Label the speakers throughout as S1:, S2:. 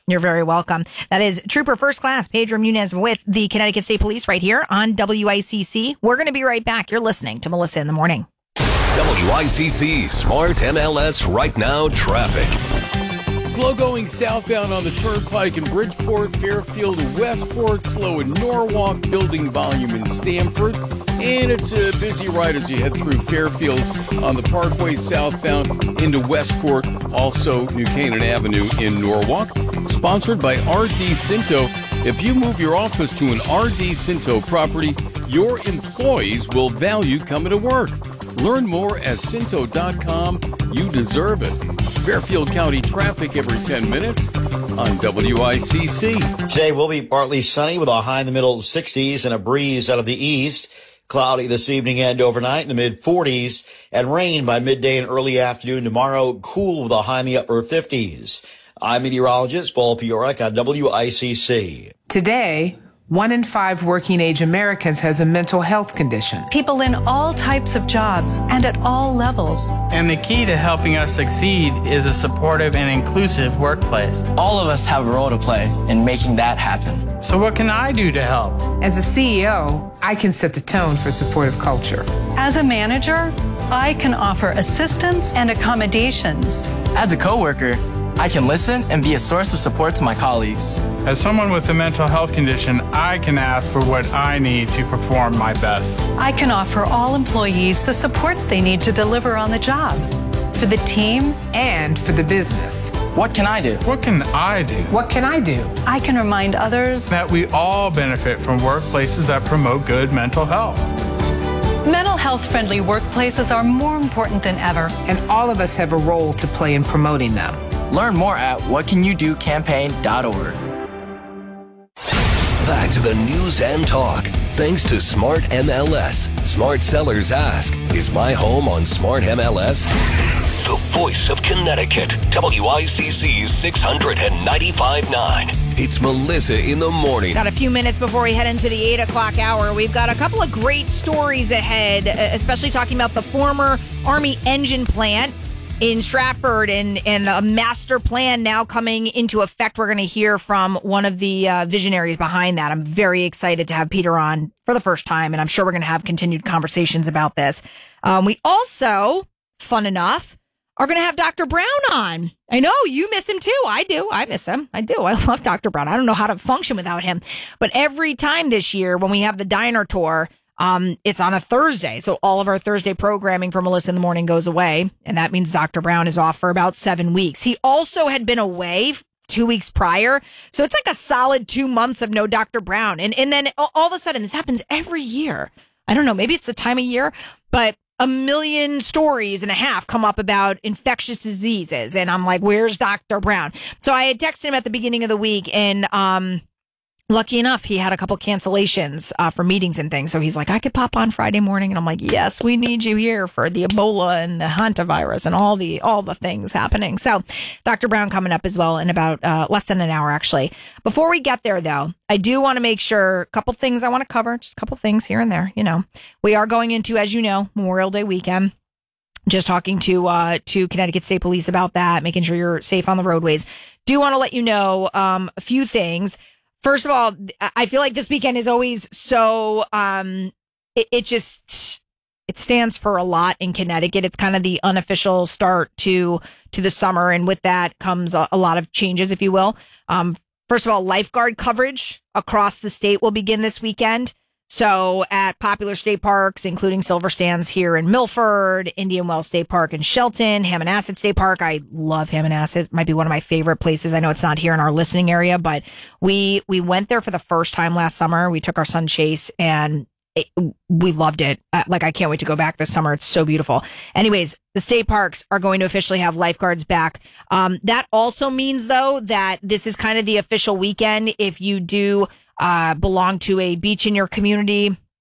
S1: You're very welcome. That is Trooper First Class Pedro Munez with the Connecticut State Police right here on WICC. We're going to be right back. You're listening to Melissa in the Morning.
S2: WICC Smart MLS Right Now traffic.
S3: Slow going southbound on the Turnpike in Bridgeport, Fairfield, and Westport. Slow in Norwalk, building volume in Stamford. And it's a busy ride as you head through Fairfield on the Parkway southbound into Westport. Also, New Canaan Avenue in Norwalk. Sponsored by R.D. Cinto. If you move your office to an R.D. Cinto property, your employees will value coming to work. Learn more at Cinto.com. You deserve it. Fairfield County traffic every 10 minutes on WICC.
S4: Today will be partly sunny with a high in the middle 60s and a breeze out of the east. Cloudy this evening and overnight in the mid-40s, and rain by midday and early afternoon tomorrow. Cool with a high in the upper 50s. I'm meteorologist Paul Piorek on WICC.
S5: Today, 1 in 5 working-age Americans has a mental health condition.
S6: People in all types of jobs and at all levels.
S7: And the key to helping us succeed is a supportive and inclusive workplace.
S8: All of us have a role to play in making that happen.
S7: So what can I do to help?
S5: As a CEO, I can set the tone for supportive culture.
S6: As a manager, I can offer assistance and accommodations.
S8: As a coworker, I can listen and be a source of support to my colleagues.
S7: As someone with a mental health condition, I can ask for what I need to perform my best.
S6: I can offer all employees the supports they need to deliver on the job. For the team
S5: and for the business.
S8: What can I do?
S7: What can I do?
S5: What can I do?
S6: I can remind others
S7: that we all benefit from workplaces that promote good mental health.
S6: Mental health-friendly workplaces are more important than ever.
S5: And all of us have a role to play in promoting them.
S8: Learn more at whatcanyoudocampaign.org.
S2: Back to the news and talk. Thanks to Smart MLS. Smart Sellers Ask. Is my home on Smart MLS? The voice of Connecticut. WICC's 695.9. It's Melissa in the Morning.
S1: Got a few minutes before we head into the 8 o'clock hour. We've got a couple of great stories ahead, especially talking about the former Army engine plant in Stratford and a master plan now coming into effect. We're going to hear from one of the visionaries behind that. I'm very excited to have Peter on for the first time, and I'm sure we're going to have continued conversations about this. We also, fun enough, are going to have Dr. Brown on. I know you miss him too. I do. I miss him. I do. I love Dr. Brown. I don't know how to function without him. But every time this year when we have the diner tour, it's on a Thursday. So all of our Thursday programming for Melissa in the Morning goes away. And that means Dr. Brown is off for about 7 weeks. He also had been away 2 weeks prior. So it's like a solid 2 months of no Dr. Brown. And then all of a sudden, this happens every year. I don't know. Maybe it's the time of year, but 1.5 million stories come up about infectious diseases. And I'm like, where's Dr. Brown? So I had texted him at the beginning of the week, and lucky enough, he had a couple cancellations for meetings and things. So he's like, I could pop on Friday morning. And I'm like, yes, we need you here for the Ebola and the hantavirus and all the things happening. So Dr. Brown coming up as well in about less than an hour, actually. Before we get there, though, I do want to make sure a couple things I want to cover, just a couple things here and there. You know, we are going into, as you know, Memorial Day weekend. Just talking to Connecticut State Police about that, making sure you're safe on the roadways. Do want to let you know a few things. First of all, I feel like this weekend is always so, it stands for a lot in Connecticut. It's kind of the unofficial start to the summer. And with that comes a lot of changes, if you will. First of all, lifeguard coverage across the state will begin this weekend. So at popular state parks, including Silver Sands here in Milford, Indian Wells State Park in Shelton, Hammonasset State Park. I love Hammonasset. It might be one of my favorite places. I know it's not here in our listening area, but we went there for the first time last summer. We took our son Chase and we loved it. I can't wait to go back this summer. It's so beautiful. Anyways, the state parks are going to officially have lifeguards back. That also means, though, that this is kind of the official weekend if you do belong to a beach in your community.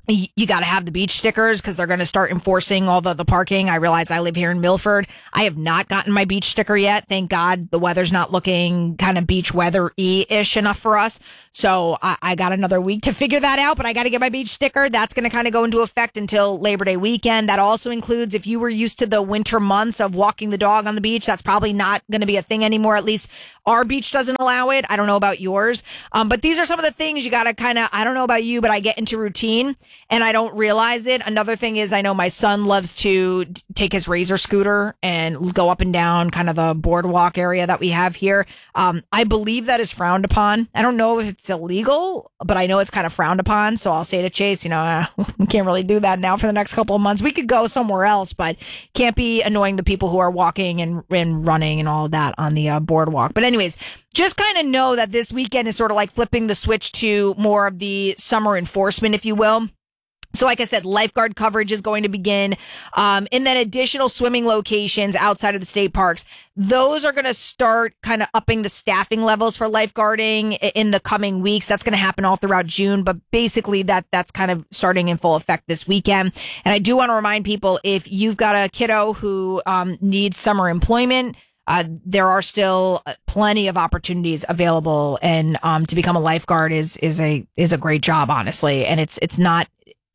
S1: you got to have the beach stickers because they're going to start enforcing all the parking. I realize I live here in Milford. I have not gotten my beach sticker yet. Thank God the weather's not looking kind of beach weather-y-ish enough for us. So I got another week to figure that out, but I got to get my beach sticker. That's going to kind of go into effect until Labor Day weekend. That also includes if you were used to the winter months of walking the dog on the beach, that's probably not going to be a thing anymore. At least our beach doesn't allow it. I don't know about yours. But these are some of the things you got to kind of, I don't know about you, but I get into routine and I don't realize it. Another thing is I know my son loves to take his Razor scooter and go up and down kind of the boardwalk area that we have here. I believe that is frowned upon. I don't know if it's illegal, but I know it's kind of frowned upon. So I'll say to Chase, we can't really do that now for the next couple of months. We could go somewhere else, but can't be annoying the people who are walking and running and all of that on the boardwalk. But anyways, just kind of know that this weekend is sort of like flipping the switch to more of the summer enforcement, if you will. So like I said, lifeguard coverage is going to begin. And then additional swimming locations outside of the state parks. Those are going to start kind of upping the staffing levels for lifeguarding in the coming weeks. That's going to happen all throughout June. But basically that's kind of starting in full effect this weekend. And I do want to remind people, if you've got a kiddo who needs summer employment, there are still plenty of opportunities available. And to become a lifeguard is a great job, honestly. And it's not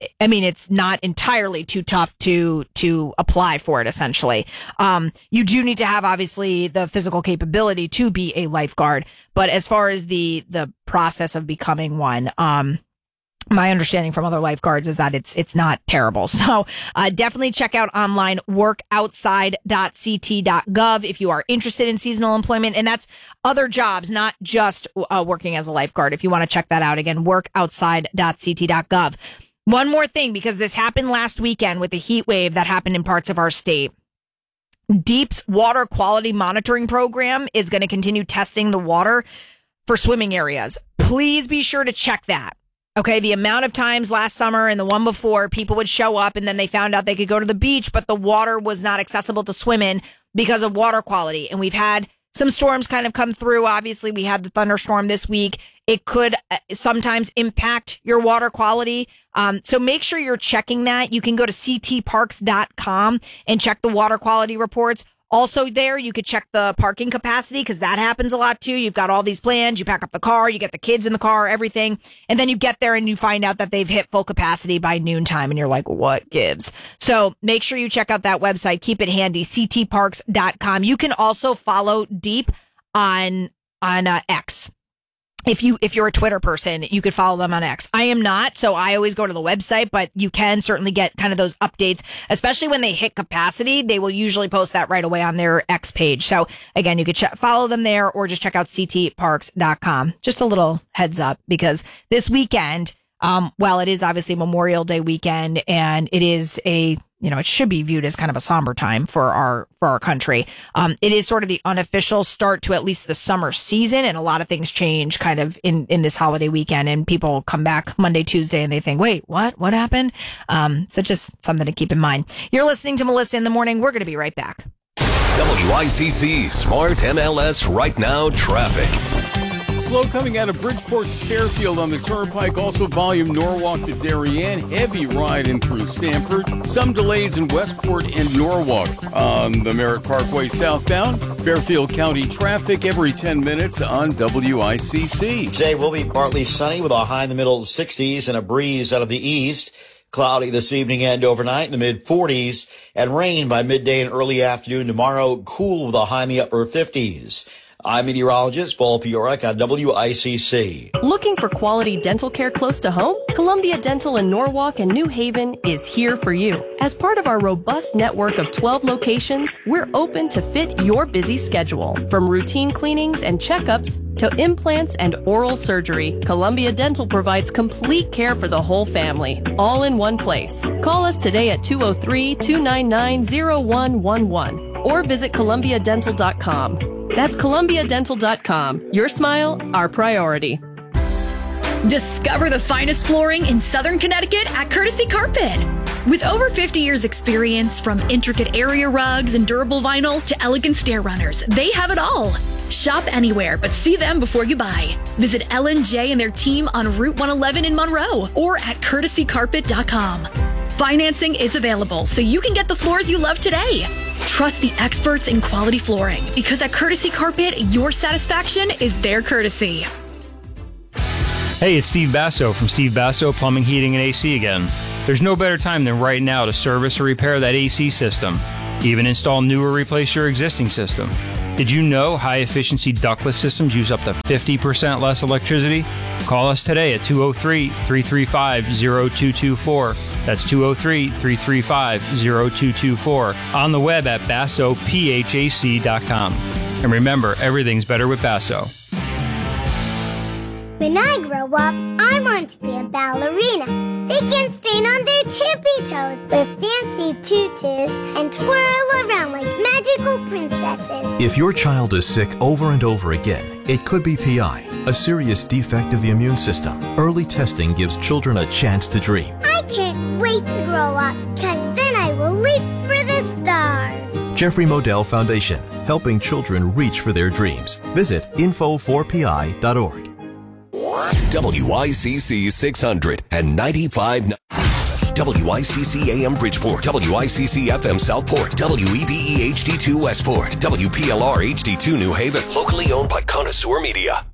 S1: entirely too tough to apply for it, essentially. You do need to have, obviously, the physical capability to be a lifeguard. But as far as the process of becoming one, my understanding from other lifeguards is that it's not terrible. So definitely check out online workoutside.ct.gov if you are interested in seasonal employment. And that's other jobs, not just working as a lifeguard. If you want to check that out, again, workoutside.ct.gov. One more thing, because this happened last weekend with the heat wave that happened in parts of our state. DEEP's water quality monitoring program is going to continue testing the water for swimming areas. Please be sure to check that. Okay, the amount of times last summer and the one before, people would show up and then they found out they could go to the beach, but the water was not accessible to swim in because of water quality. And we've had some storms kind of come through. Obviously, we had the thunderstorm this week. It could sometimes impact your water quality. So make sure you're checking that. You can go to ctparks.com and check the water quality reports. Also there, you could check the parking capacity because that happens a lot too. You've got all these plans. You pack up the car, you get the kids in the car, everything. And then you get there and you find out that they've hit full capacity by noontime and you're like, what gives? So make sure you check out that website. Keep it handy, ctparks.com. You can also follow DEEP on X. If you're a Twitter person, you could follow them on X. I am not, so I always go to the website, but you can certainly get kind of those updates, especially when they hit capacity. They will usually post that right away on their X page. So again, you could follow them there or just check out ctparks.com. Just a little heads up, because this weekend, while it is obviously Memorial Day weekend and it is it should be viewed as kind of a somber time for our country. It is sort of the unofficial start to at least the summer season, and a lot of things change kind of in this holiday weekend, and people come back Monday, Tuesday, and they think, wait, what happened? So just something to keep in mind. You're listening to Melissa in the Morning. We're going to be right back.
S2: WICC Smart MLS Right Now Traffic.
S3: Slow coming out of Bridgeport to Fairfield on the Turnpike. Also volume Norwalk to Darien. Heavy ride in through Stamford. Some delays in Westport and Norwalk. On the Merritt Parkway southbound, Fairfield County traffic every 10 minutes on WICC.
S4: Today will be partly sunny with a high in the middle 60s and a breeze out of the east. Cloudy this evening and overnight in the mid-40s, and rain by midday and early afternoon tomorrow. Cool with a high in the upper 50s. I'm meteorologist Paul Piorik on WICC.
S9: Looking for quality dental care close to home? Columbia Dental in Norwalk and New Haven is here for you. As part of our robust network of 12 locations, we're open to fit your busy schedule. From routine cleanings and checkups to implants and oral surgery, Columbia Dental provides complete care for the whole family, all in one place. Call us today at 203-299-0111 or visit columbiadental.com. That's columbiadental.com. Your smile, our priority.
S10: Discover the finest flooring in Southern Connecticut at Courtesy Carpet. With over 50 years experience, from intricate area rugs and durable vinyl to elegant stair runners, they have it all. Shop anywhere, but see them before you buy. Visit L&J and their team on Route 111 in Monroe or at courtesycarpet.com. Financing is available, so you can get the floors you love today. Trust the experts in quality flooring, because at Courtesy Carpet, your satisfaction is their courtesy.
S11: Hey, it's Steve Basso from Steve Basso Plumbing, Heating, and AC again. There's no better time than right now to service or repair that AC system. Even install new or replace your existing system. Did you know high-efficiency ductless systems use up to 50% less electricity? Call us today at 203-335-0224. That's 203-335-0224. On the web at BassoPHAC.com. And remember, everything's better with Basso.
S12: When I grow up, I want to be a ballerina. They can stand on their tippy toes with fancy tutus and twirl around like magical princesses.
S13: If your child is sick over and over again, it could be PI, a serious defect of the immune system. Early testing gives children a chance to dream.
S12: I can't wait to grow up, because then I will leap for the stars.
S13: Jeffrey Modell Foundation, helping children reach for their dreams. Visit info4pi.org.
S2: WICC 600 and 95. WICC AM Bridgeport, WICC FM Southport, WEBE HD2 Westport, WPLR HD2 New Haven, locally owned by Connoisseur Media.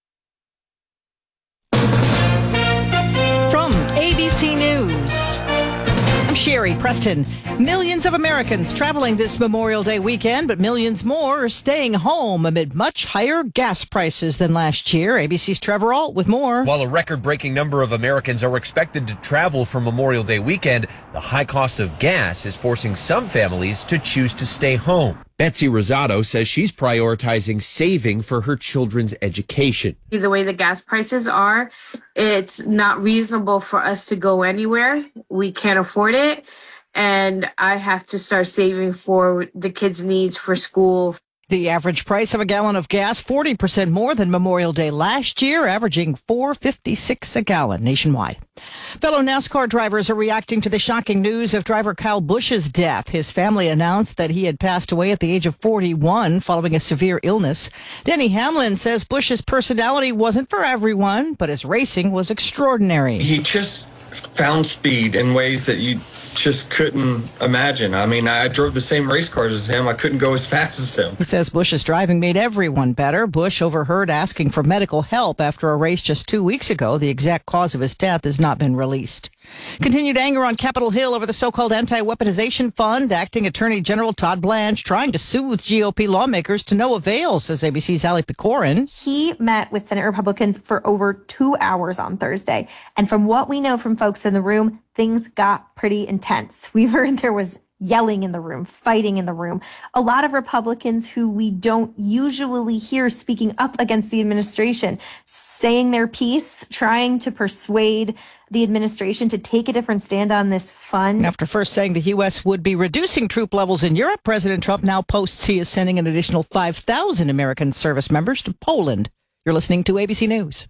S14: From ABC News, I'm Sherry Preston. Millions of Americans traveling this Memorial Day weekend, but millions more are staying home amid much higher gas prices than last year. ABC's Trevor Ault with more.
S15: While a record-breaking number of Americans are expected to travel for Memorial Day weekend, the high cost of gas is forcing some families to choose to stay home. Betsy Rosado says she's prioritizing saving for her children's education.
S16: The way the gas prices are, it's not reasonable for us to go anywhere. We can't afford it. And I have to start saving for the kids' needs for school.
S14: The average price of a gallon of gas, 40% more than Memorial Day last year, averaging $4.56 a gallon nationwide. Fellow NASCAR drivers are reacting to the shocking news of driver Kyle Busch's death. His family announced that he had passed away at the age of 41 following a severe illness. Denny Hamlin says Busch's personality wasn't for everyone, but his racing was extraordinary.
S17: He just found speed in ways that you just couldn't imagine. I mean, I drove the same race cars as him. I couldn't go as fast as him.
S14: He says Busch's driving made everyone better. Busch overheard asking for medical help after a race just 2 weeks ago. The exact cause of his death has not been released. Continued anger on Capitol Hill over the so-called anti-weaponization fund. Acting Attorney General Todd Blanche trying to soothe GOP lawmakers to no avail, says ABC's Allie Pecorin.
S18: He met with Senate Republicans for over 2 hours on Thursday. And from what we know from folks in the room, things got pretty intense. We heard there was yelling in the room, fighting in the room. A lot of Republicans who we don't usually hear speaking up against the administration, saying their piece, trying to persuade the administration to take a different stand on this fund.
S14: After first saying the U.S. would be reducing troop levels in Europe, President Trump now posts he is sending an additional 5,000 American service members to Poland. You're listening to ABC News.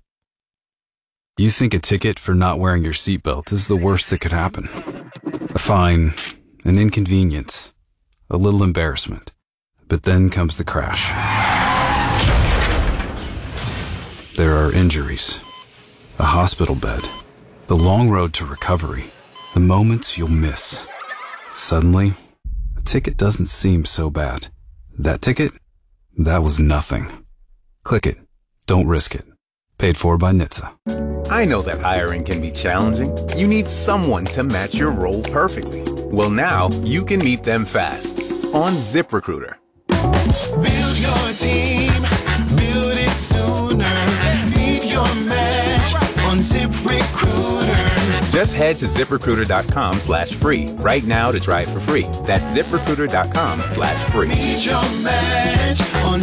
S19: You think a ticket for not wearing your seatbelt is the worst that could happen. A fine, an inconvenience, a little embarrassment. But then comes the crash. There are injuries, a hospital bed, the long road to recovery, the moments you'll miss. Suddenly, a ticket doesn't seem so bad. That ticket? That was nothing. Click it. Don't risk it. Paid for by NHTSA.
S20: I know that hiring can be challenging. You need someone to match your role perfectly. Well, now you can meet them fast on ZipRecruiter.
S21: Build your team, build it sooner. Meet your match on ZipRecruiter.
S20: Just head to ZipRecruiter.com/free right now to try it for free. That's ZipRecruiter.com/free.
S21: Meet your match on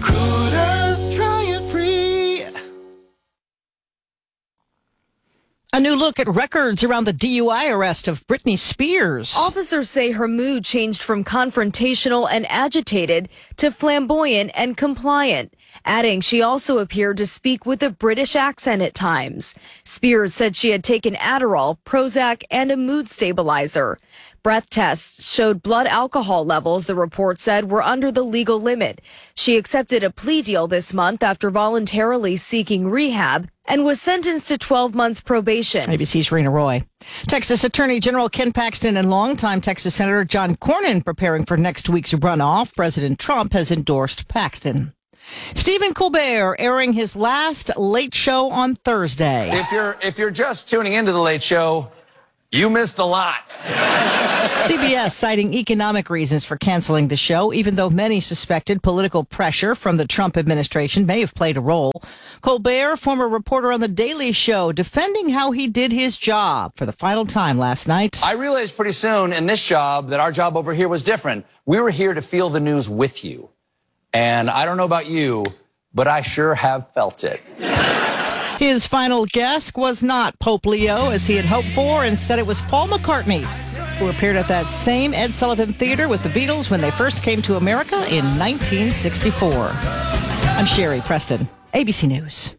S21: ZipRecruiter. Try it free.
S14: A new look at records around the DUI arrest of Britney Spears.
S7: Officers say her mood changed from confrontational and agitated to flamboyant and compliant, adding she also appeared to speak with a British accent at times. Spears said she had taken Adderall, Prozac, and a mood stabilizer. Breath tests showed blood alcohol levels, the report said, were under the legal limit. She accepted a plea deal this month after voluntarily seeking rehab and was sentenced to 12 months probation.
S14: ABC's Rena Roy. Texas Attorney General Ken Paxton and longtime Texas Senator John Cornyn preparing for next week's runoff. President Trump has endorsed Paxton. Stephen Colbert airing his last Late Show on Thursday.
S22: If you're just tuning into the Late Show, you missed a lot.
S14: CBS citing economic reasons for canceling the show, even though many suspected political pressure from the Trump administration may have played a role. Colbert, former reporter on The Daily Show, defending how he did his job for the final time last night.
S22: I realized pretty soon in this job that our job over here was different. We were here to feel the news with you. And I don't know about you, but I sure have felt it.
S14: His final guest was not Pope Leo, as he had hoped for. Instead, it was Paul McCartney, who appeared at that same Ed Sullivan Theater with the Beatles when they first came to America in 1964. I'm Sherry Preston, ABC News.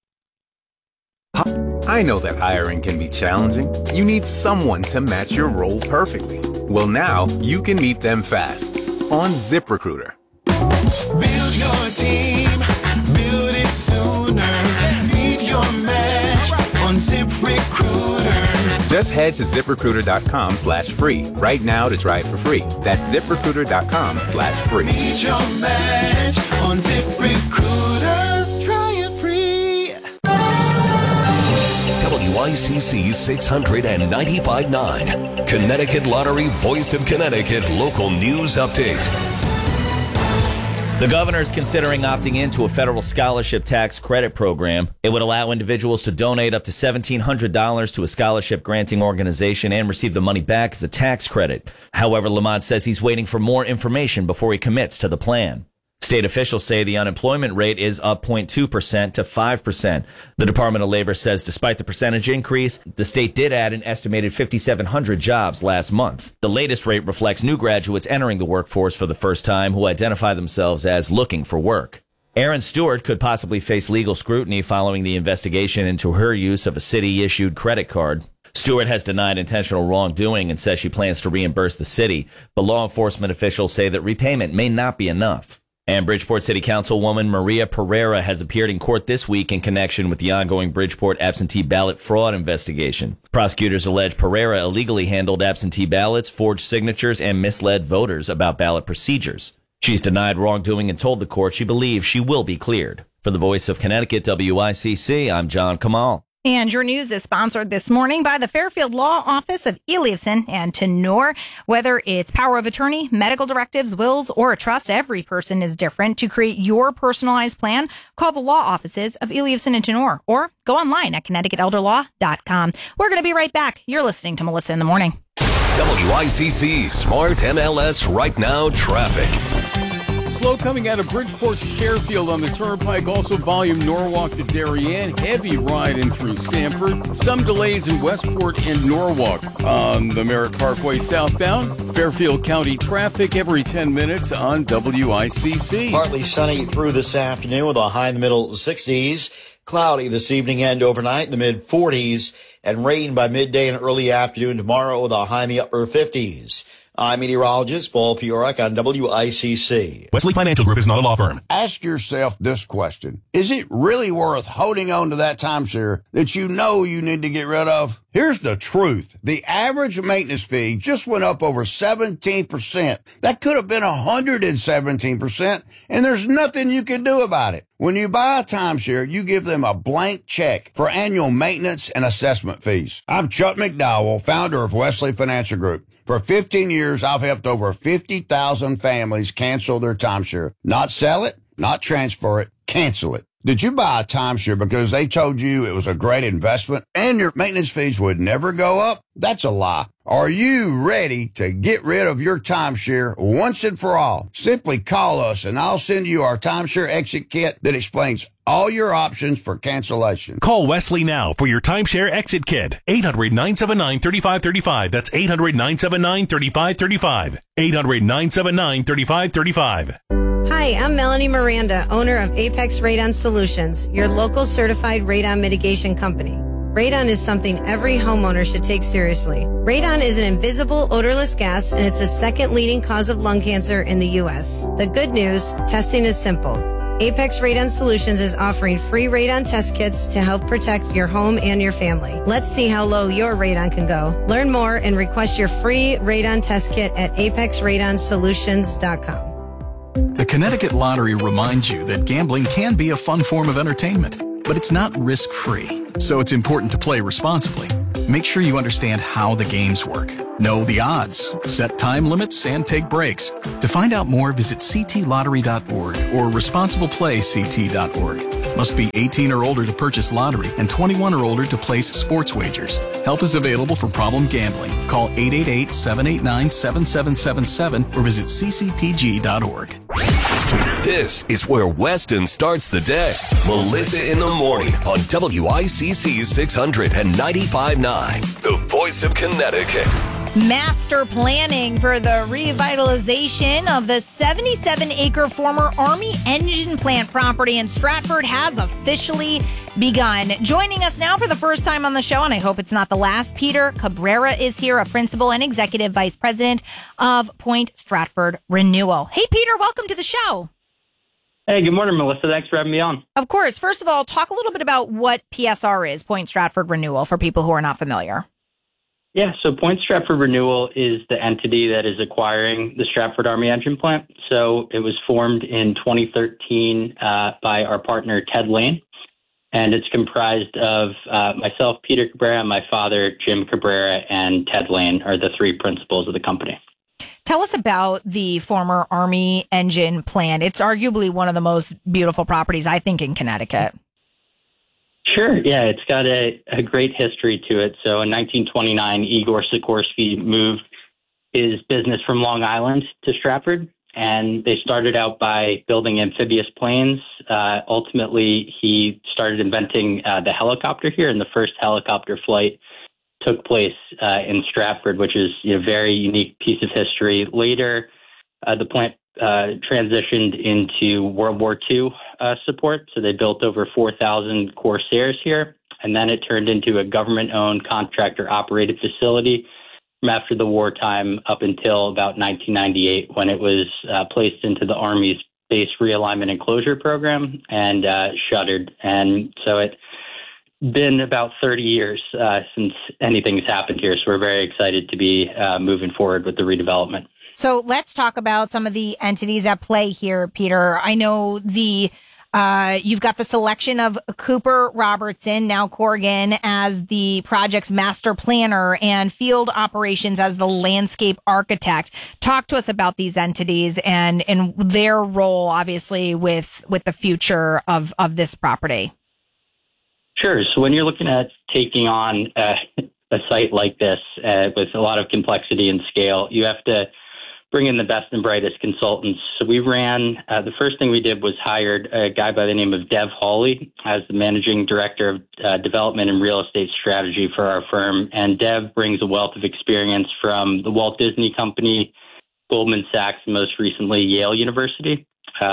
S20: I know that hiring can be challenging. You need someone to match your role perfectly. Well, now you can meet them fast on ZipRecruiter.
S21: Build your team, build it sooner. Meet your match on ZipRecruiter.
S20: Just head to ZipRecruiter.com/free right now to try it for free. That's ZipRecruiter.com/free.
S21: Meet your match on ZipRecruiter. Try it free.
S2: WICC 695.9, Connecticut Lottery Voice of Connecticut Local News Update.
S23: The governor is considering opting into a federal scholarship tax credit program. It would allow individuals to donate up to $1,700 to a scholarship granting organization and receive the money back as a tax credit. However, Lamont says he's waiting for more information before he commits to the plan. State officials say the unemployment rate is up 0.2% to 5%. The Department of Labor says despite the percentage increase, the state did add an estimated 5,700 jobs last month. The latest rate reflects new graduates entering the workforce for the first time who identify themselves as looking for work. Erin Stewart could possibly face legal scrutiny following the investigation into her use of a city-issued credit card. Stewart has denied intentional wrongdoing and says she plans to reimburse the city, but law enforcement officials say that repayment may not be enough. And Bridgeport City Councilwoman Maria Pereira has appeared in court this week in connection with the ongoing Bridgeport absentee ballot fraud investigation. Prosecutors allege Pereira illegally handled absentee ballots, forged signatures, and misled voters about ballot procedures. She's denied wrongdoing and told the court she believes she will be cleared. For the Voice of Connecticut, WICC, I'm John Kamal.
S1: And your news is sponsored this morning by the Fairfield Law Office of Eliason and Tenor. Whether it's power of attorney, medical directives, wills, or a trust, every person is different. To create your personalized plan, call the law offices of Eliason and Tenor or go online at ConnecticutElderLaw.com. We're going to be right back. You're listening to Melissa in the Morning.
S2: WICC Smart MLS Right Now Traffic.
S3: Slow coming out of Bridgeport to Fairfield on the Turnpike. Also volume Norwalk to Darien. Heavy ride in through Stamford. Some delays in Westport and Norwalk on the Merritt Parkway southbound. Fairfield County traffic every 10 minutes on WICC.
S4: Partly sunny through this afternoon with a high in the middle 60s. Cloudy this evening and overnight in the mid 40s. And rain by midday and early afternoon tomorrow with a high in the upper 50s. I'm meteorologist Paul Piorek on WICC.
S24: Wesley Financial Group is not a law firm. Ask yourself this question. Is it really worth holding on to that timeshare that you know you need to get rid of? Here's the truth. The average maintenance fee just went up over 17%. That could have been 117%, and there's nothing you can do about it. When you buy a timeshare, you give them a blank check for annual maintenance and assessment fees. I'm Chuck McDowell, founder of Wesley Financial Group. For 15 years, I've helped over 50,000 families cancel their timeshare. Not sell it, not transfer it, cancel it. Did you buy a timeshare because they told you it was a great investment and your maintenance fees would never go up? That's a lie. Are you ready to get rid of your timeshare once and for all? Simply call us and I'll send you our timeshare exit kit that explains all your options for cancellation.
S5: Call Wesley now for your timeshare exit kit. 800-979-3535. That's 800-979-3535. 800-979-3535.
S6: Hi, I'm Melanie Miranda, owner of Apex Radon Solutions, your local certified radon mitigation company. Radon is something every homeowner should take seriously. Radon is an invisible, odorless gas, and it's the second leading cause of lung cancer in the U.S. The good news, testing is simple. Apex Radon Solutions is offering free radon test kits to help protect your home and your family. Let's see how low your radon can go. Learn more and request your free radon test kit at apexradonsolutions.com.
S8: The Connecticut Lottery reminds you that gambling can be a fun form of entertainment, but it's not risk-free, so it's important to play responsibly. Make sure you understand how the games work. Know the odds, set time limits, and take breaks. To find out more, visit ctlottery.org or responsibleplayct.org. Must be 18 or older to purchase lottery and 21 or older to place sports wagers. Help is available for problem gambling. Call 888-789-7777 or visit ccpg.org.
S2: This is where Weston starts the day. Melissa in the morning on WICC 695.9, the voice of Connecticut.
S1: Master planning for the revitalization of the 77-acre former Army engine plant property in Stratford has officially begun. Joining us now for the first time on the show, and I hope it's not the last, Peter Cabrera is here, a principal and executive vice president of Point Stratford Renewal. Hey, Peter, welcome to the show.
S9: Hey, good morning, Melissa. Thanks for having me on.
S1: Of course. First of all, talk a little bit about what PSR is, Point Stratford Renewal, for people who are not familiar.
S9: Yeah, so Point Stratford Renewal is the entity that is acquiring the Stratford Army engine plant. So it was formed in 2013 by our partner, Ted Lane. And it's comprised of myself, Peter Cabrera, my father, Jim Cabrera, and Ted Lane are the three principals of the company.
S1: Tell us about the former Army engine plant. It's arguably one of the most beautiful properties, I think, in Connecticut.
S9: Sure. Yeah, it's got a great history to it. So in 1929, Igor Sikorsky moved his business from Long Island to Stratford, and they started out by building amphibious planes. Ultimately, he started inventing the helicopter here, and the first helicopter flight took place in Stratford, which is a very unique piece of history. Later, the plant transitioned into World War II support. So they built over 4,000 Corsairs here. And then it turned into a government-owned, contractor-operated facility from after the wartime up until about 1998, when it was placed into the Army's base realignment and closure program and shuttered. And so it's been about 30 years since anything's happened here. So we're very excited to be moving forward with the redevelopment.
S1: So let's talk about some of the entities at play here, Peter. I know you've got the selection of Cooper Robertson, now Corrigan, as the project's master planner and field operations as the landscape architect. Talk to us about these entities and their role, obviously, with the future of this property.
S9: Sure. So when you're looking at taking on a site like this with a lot of complexity and scale, you have to bring in the best and brightest consultants. So we ran, the first thing we did was hired a guy by the name of Dev Hawley as the managing director of development and real estate strategy for our firm. And Dev brings a wealth of experience from the Walt Disney Company, Goldman Sachs, and most recently Yale University,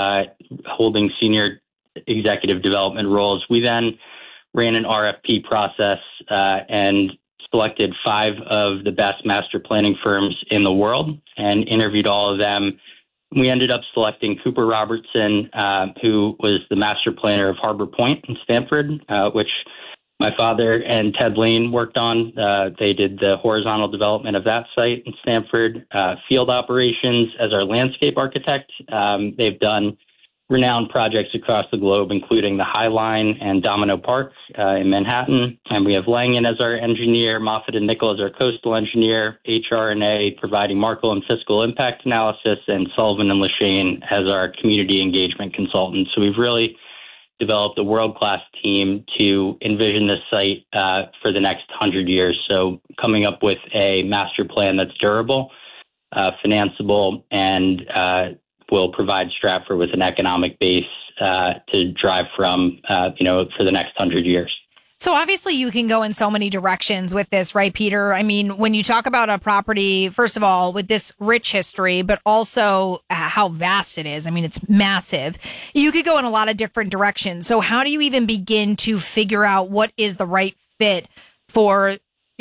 S9: holding senior executive development roles. We then ran an RFP process and selected 5 of the best master planning firms in the world and interviewed all of them. We ended up selecting Cooper Robertson, who was the master planner of Harbor Point in Stamford, which my father and Ted Lane worked on. They did the horizontal development of that site in Stamford. Field operations as our landscape architect. They've done renowned projects across the globe, including the High Line and Domino Park in Manhattan. And we have Langen as our engineer, Moffitt and Nickel as our coastal engineer, HR&A providing market and fiscal impact analysis, and Sullivan and Lashane as our community engagement consultant. So we've really developed a world-class team to envision this site for the next 100 years. So coming up with a master plan that's durable, financeable, and will provide Stratford with an economic base to drive from, for the next 100 years.
S1: So obviously you can go in so many directions with this, right, Peter? I mean, when you talk about a property, first of all, with this rich history, but also how vast it is. I mean, it's massive. You could go in a lot of different directions. So how do you even begin to figure out what is the right fit for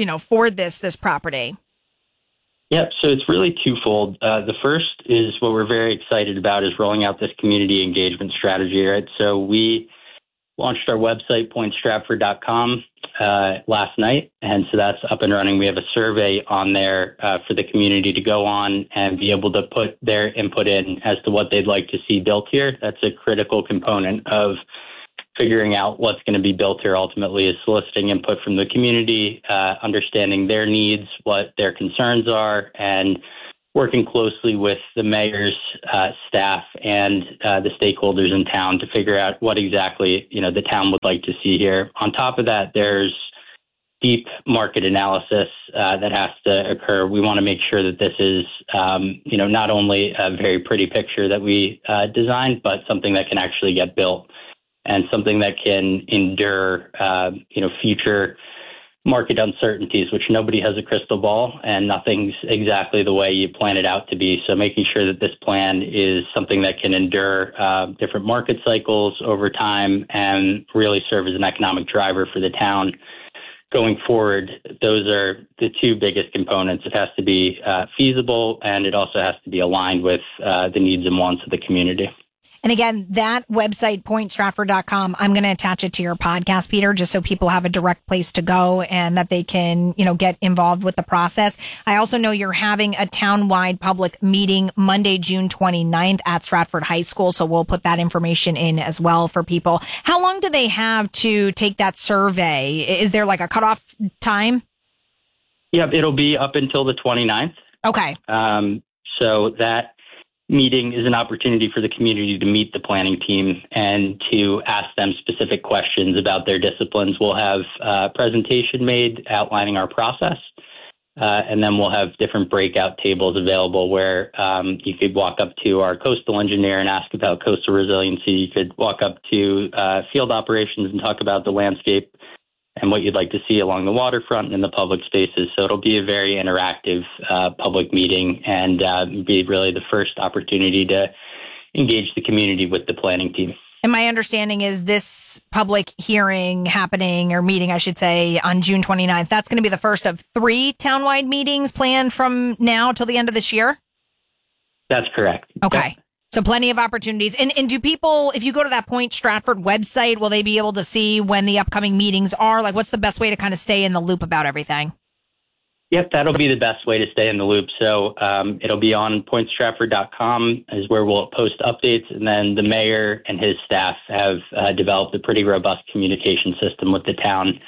S1: this property?
S9: Yeah, so it's really twofold. The first is what we're very excited about is rolling out this community engagement strategy, right? So we launched our website, pointstratford.com, last night. And so that's up and running. We have a survey on there for the community to go on and be able to put their input in as to what they'd like to see built here. That's a critical component of figuring out what's going to be built here ultimately, is soliciting input from the community, understanding their needs, what their concerns are, and working closely with the mayor's staff and the stakeholders in town to figure out what exactly, the town would like to see here. On top of that, there's deep market analysis that has to occur. We want to make sure that this is, not only a very pretty picture that we designed, but something that can actually get built and something that can endure, future market uncertainties, which nobody has a crystal ball and nothing's exactly the way you plan it out to be. So making sure that this plan is something that can endure different market cycles over time and really serve as an economic driver for the town going forward. Those are the two biggest components. It has to be feasible, and it also has to be aligned with the needs and wants of the community.
S1: And again, that website, pointstratford.com, I'm going to attach it to your podcast, Peter, just so people have a direct place to go and that they can, get involved with the process. I also know you're having a town-wide public meeting Monday, June 29th at Stratford High School. So we'll put that information in as well for people. How long do they have to take that survey? Is there like a cutoff time?
S9: Yeah, it'll be up until the 29th.
S1: Okay.
S9: So that meeting is an opportunity for the community to meet the planning team and to ask them specific questions about their disciplines. We'll have a presentation made outlining our process, and then we'll have different breakout tables available where you could walk up to our coastal engineer and ask about coastal resiliency. You could walk up to field operations and talk about the landscape and what you'd like to see along the waterfront and the public spaces. So it'll be a very interactive public meeting and be really the first opportunity to engage the community with the planning team.
S1: And my understanding is this public hearing happening, or meeting, I should say, on June 29th. That's going to be the first of 3 townwide meetings planned from now till the end of this year?
S9: That's correct.
S1: Okay. Yep. So plenty of opportunities. And do people, if you go to that Point Stratford website, will they be able to see when the upcoming meetings are? Like, what's the best way to kind of stay in the loop about everything?
S9: Yep, that'll be the best way to stay in the loop. So it'll be on pointstratford.com is where we'll post updates. And then the mayor and his staff have developed a pretty robust communication system with the town.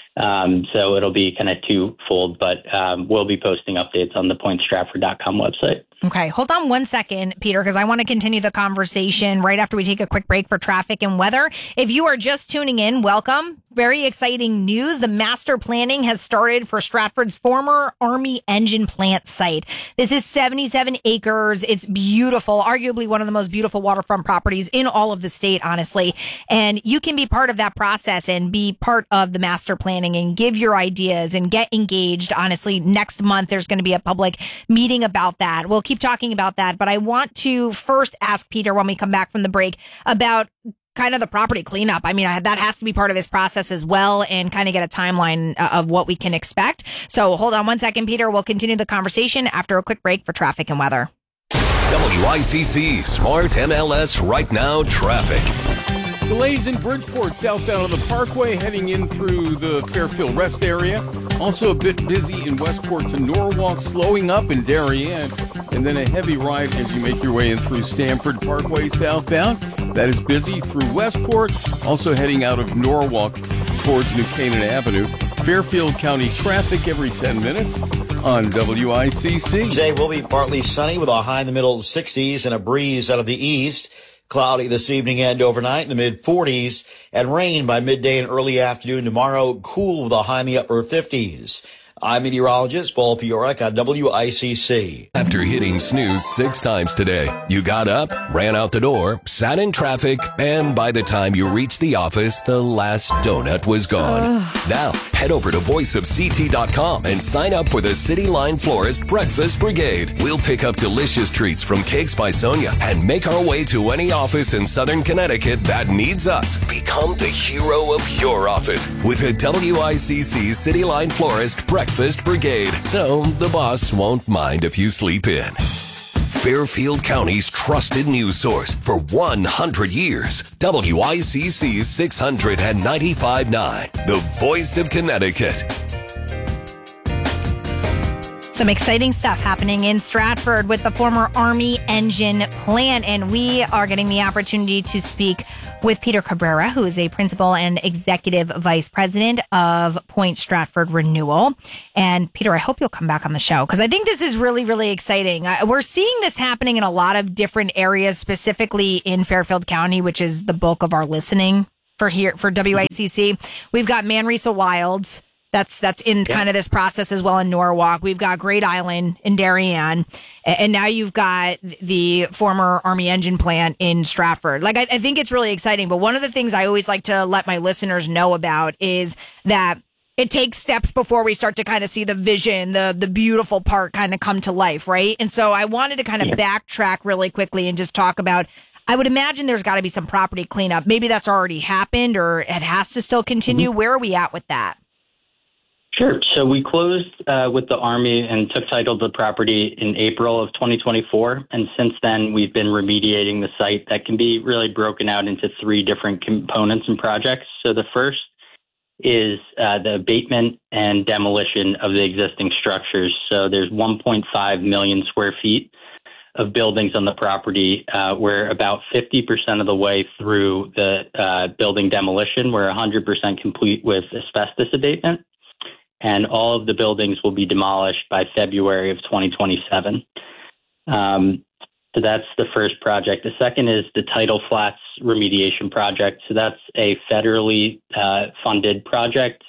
S9: So it'll be kind of twofold, but we'll be posting updates on the pointstratford.com website.
S1: Okay, hold on one second, Peter, because I want to continue the conversation right after we take a quick break for traffic and weather. If you are just tuning in, welcome. Very exciting news. The master planning has started for Stratford's former Army engine plant site. This is 77 acres. It's beautiful, arguably one of the most beautiful waterfront properties in all of the state, honestly. And you can be part of that process and be part of the master planning and give your ideas and get engaged. Honestly, next month, there's going to be a public meeting about that. We'll keep talking about that, but I want to first ask Peter when we come back from the break about kind of the property cleanup. I mean, that has to be part of this process as well, and kind of get a timeline of what we can expect. So hold on one second, Peter. We'll continue the conversation after a quick break for traffic and weather.
S2: WICC Smart MLS Right Now Traffic.
S3: Delays in Bridgeport, southbound on the Parkway, heading in through the Fairfield Rest area. Also a bit busy in Westport to Norwalk, slowing up in Darien. And then a heavy ride as you make your way in through Stamford Parkway southbound. That is busy through Westport, also heading out of Norwalk towards New Canaan Avenue. Fairfield County traffic every 10 minutes on WICC.
S4: Today will be partly sunny with a high in the middle 60s and a breeze out of the east. Cloudy this evening and overnight in the mid-40s, and rain by midday and early afternoon tomorrow. Cool with a high in the upper 50s. I'm meteorologist Paul Piorek on WICC.
S2: After hitting snooze 6 times today, you got up, ran out the door, sat in traffic, and by the time you reached the office, the last donut was gone. Now, head over to voiceofct.com and sign up for the City Line Florist Breakfast Brigade. We'll pick up delicious treats from Cakes by Sonia and make our way to any office in Southern Connecticut that needs us. Become the hero of your office with a WICC City Line Florist Breakfast Brigade, so the boss won't mind if you sleep in. Fairfield County's trusted news source for 100 years. WICC 695.9, the voice of Connecticut.
S1: Some exciting stuff happening in Stratford with the former Army engine plant, and we are getting the opportunity to speak with Peter Cabrera, who is a principal and executive vice president of Point Stratford Renewal. And Peter, I hope you'll come back on the show because I think this is really, really exciting. We're seeing this happening in a lot of different areas, specifically in Fairfield County, which is the bulk of our listening for WICC. We've got Manresa Wilds. That's in kind of this process as well in Norwalk. We've got Great Island in Darien. And now you've got the former Army engine plant in Stratford. Like, I think it's really exciting. But one of the things I always like to let my listeners know about is that it takes steps before we start to kind of see the vision, the beautiful part kind of come to life, right? And so I wanted to kind of backtrack really quickly and just talk about, I would imagine there's got to be some property cleanup. Maybe that's already happened or it has to still continue. Where are we at with that?
S9: Sure. So we closed with the Army and took title to the property in April of 2024. And since then, we've been remediating the site. That can be really broken out into 3 different components and projects. So the first is the abatement and demolition of the existing structures. So there's 1.5 million square feet of buildings on the property. We're about 50% of the way through the building demolition. We're 100% complete with asbestos abatement. And all of the buildings will be demolished by February of 2027. So that's the first project. The second is the Tidal Flats remediation project. So that's a federally funded project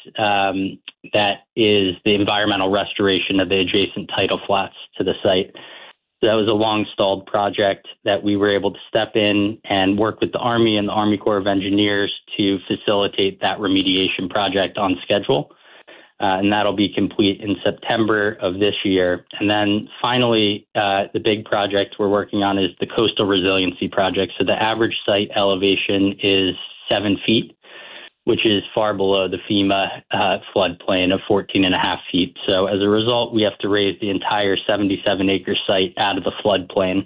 S9: that is the environmental restoration of the adjacent tidal flats to the site. So that was a long-stalled project that we were able to step in and work with the Army and the Army Corps of Engineers to facilitate that remediation project on schedule. And that'll be complete in September of this year. And then finally, the big project we're working on is the Coastal Resiliency Project. So the average site elevation is 7 feet, which is far below the FEMA floodplain of 14.5 feet. So as a result, we have to raise the entire 77-acre site out of the floodplain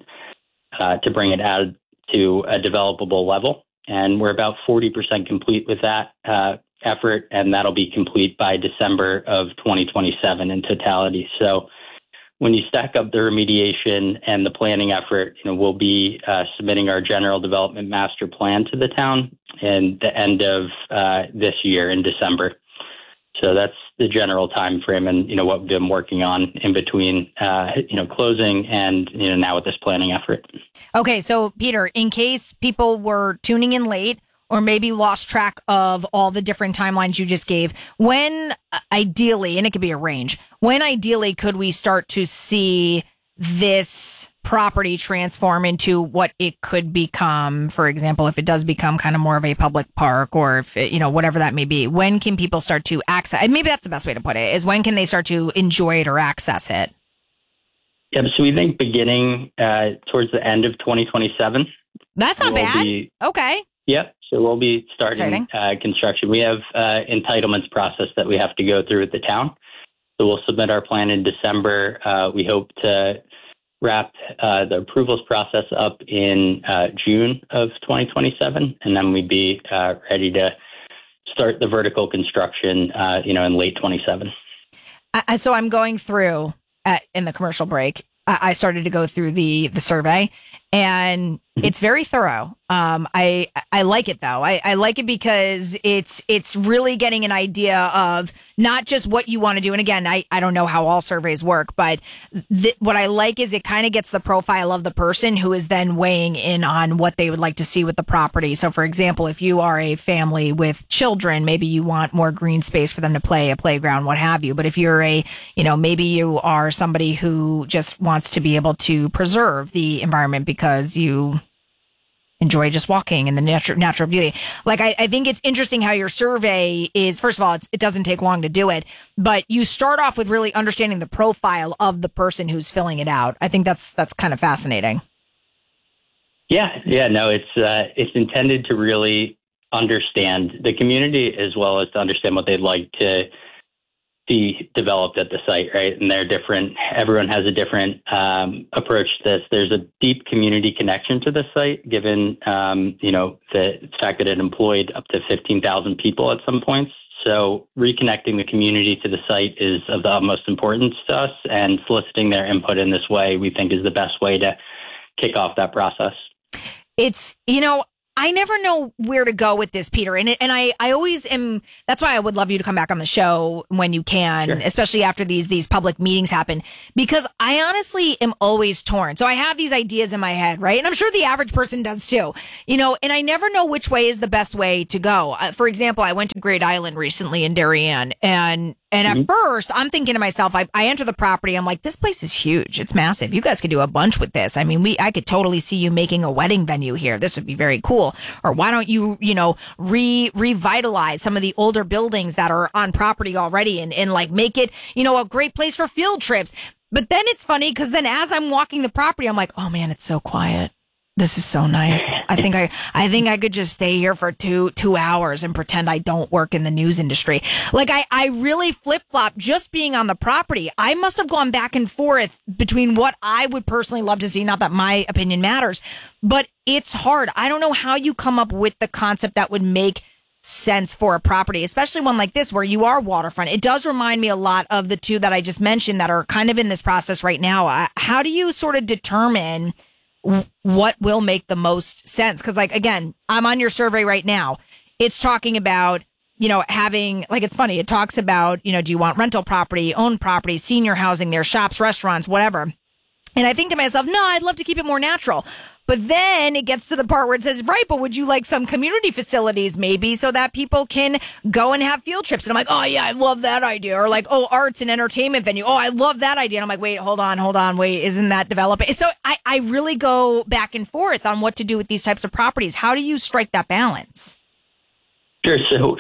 S9: to bring it out to a developable level. And we're about 40% complete with that effort, and that'll be complete by December of 2027 in totality. So when you stack up the remediation and the planning effort, we'll be submitting our general development master plan to the town in the end of this year in December. So that's the general time frame and, what we've been working on in between, closing and, now with this planning effort.
S1: Okay. So Peter, in case people were tuning in late, or maybe lost track of all the different timelines you just gave, when ideally, and it could be a range, when ideally could we start to see this property transform into what it could become? For example, if it does become kind of more of a public park or if it, whatever that may be, when can people start to access, and maybe that's the best way to put it, is when can they start to enjoy it or access it?
S9: Yeah, so we think beginning towards the end of 2027.
S1: That's not bad. Okay.
S9: Yep. So we'll be starting construction. We have entitlements process that we have to go through with the town. So we'll submit our plan in December. We hope to wrap the approvals process up in June of 2027, and then we'd be ready to start the vertical construction, in late 27.
S1: So I'm going through in the commercial break. I started to go through the survey, and it's very thorough. I like it though. I like it because it's really getting an idea of not just what you want to do. And again, I don't know how all surveys work, but what I like is it kind of gets the profile of the person who is then weighing in on what they would like to see with the property. So for example, if you are a family with children, maybe you want more green space for them to play, a playground, what have you. But if you're maybe you are somebody who just wants to be able to preserve the environment because you enjoy just walking and the natural beauty. Like, I think it's interesting how your survey is, first of all, it doesn't take long to do it, but you start off with really understanding the profile of the person who's filling it out. I think that's kind of fascinating.
S9: Yeah, no, it's intended to really understand the community as well as to understand what they'd like to see developed at the site, right? And they're different. Everyone has a different approach to this. There's a deep community connection to the site, given the fact that it employed up to 15,000 people at some points. So reconnecting the community to the site is of the utmost importance to us, and soliciting their input in this way, we think, is the best way to kick off that process.
S1: It's, I never know where to go with this, Peter. And I always am. That's why I would love you to come back on the show when you can, sure, especially after these public meetings happen, because I honestly am always torn. So I have these ideas in my head, right? And I'm sure the average person does too, and I never know which way is the best way to go. For example, I went to Great Island recently in Darien, and at first, I'm thinking to myself, I enter the property, I'm like, this place is huge. It's massive. You guys could do a bunch with this. I mean, I could totally see you making a wedding venue here. This would be very cool. Or why don't you, revitalize some of the older buildings that are on property already and like make it, a great place for field trips. But then it's funny because then as I'm walking the property, I'm like, oh man, it's so quiet. This is so nice. I think I could just stay here for two hours and pretend I don't work in the news industry. Like I really flip flop just being on the property. I must have gone back and forth between what I would personally love to see. Not that my opinion matters, but it's hard. I don't know how you come up with the concept that would make sense for a property, especially one like this where you are waterfront. It does remind me a lot of the two that I just mentioned that are kind of in this process right now. How do you sort of determine what will make the most sense? Because, like, again, I'm on your survey right now. It's talking about, having, like, it's funny. It talks about, do you want rental property, owned property, senior housing, their shops, restaurants, whatever. And I think to myself, no, I'd love to keep it more natural. But then it gets to the part where it says, right, but would you like some community facilities maybe so that people can go and have field trips? And I'm like, oh, yeah, I love that idea. Or like, oh, arts and entertainment venue. Oh, I love that idea. And I'm like, wait, hold on. Wait, isn't that developing? So I really go back and forth on what to do with these types of properties. How do you strike that balance?
S9: Sure. So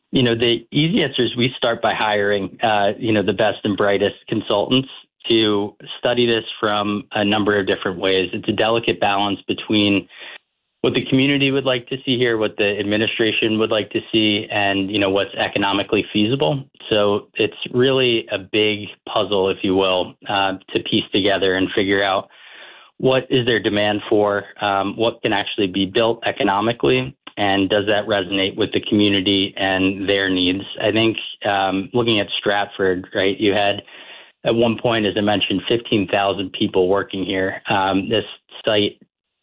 S9: the easy answer is we start by hiring, the best and brightest consultants to study this from a number of different ways. It's a delicate balance between what the community would like to see here, what the administration would like to see, and, what's economically feasible. So it's really a big puzzle, if you will, to piece together and figure out what is their demand for, what can actually be built economically, and does that resonate with the community and their needs? I think looking at Stratford, right, you had at one point, as I mentioned, 15,000 people working here. This site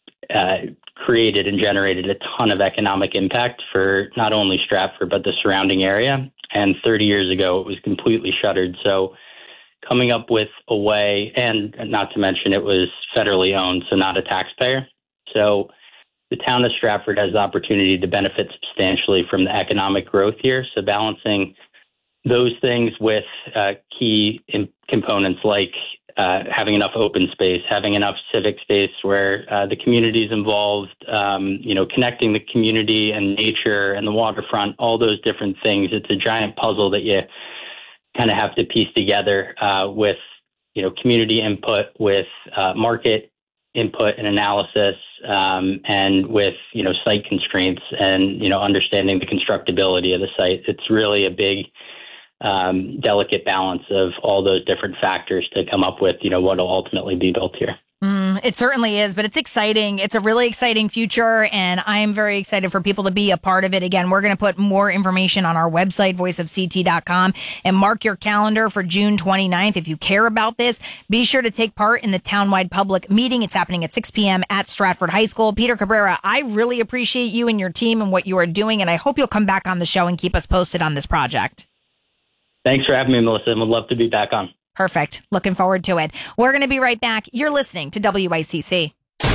S9: created and generated a ton of economic impact for not only Stratford, but the surrounding area. And 30 years ago, it was completely shuttered. So coming up with a way, and not to mention it was federally owned, so not a taxpayer. So the town of Stratford has the opportunity to benefit substantially from the economic growth here. So balancing those things with key components like having enough open space, having enough civic space where the community is involved, connecting the community and nature and the waterfront, all those different things. It's a giant puzzle that you kind of have to piece together with, community input, with market input and analysis, and with, site constraints and, understanding the constructability of the site. It's really a big delicate balance of all those different factors to come up with, what will ultimately be built here.
S1: It certainly is, but it's exciting. It's a really exciting future, and I am very excited for people to be a part of it. Again, we're going to put more information on our website, voiceofct.com, and mark your calendar for June 29th. If you care about this, be sure to take part in the townwide public meeting. It's happening at 6 p.m. at Stratford High School. Peter Cabrera, I really appreciate you and your team and what you are doing, and I hope you'll come back on the show and keep us posted on this project.
S9: Thanks for having me, Melissa, and would love to be back on.
S1: Perfect. Looking forward to it. We're going to be right back. You're listening to WICC.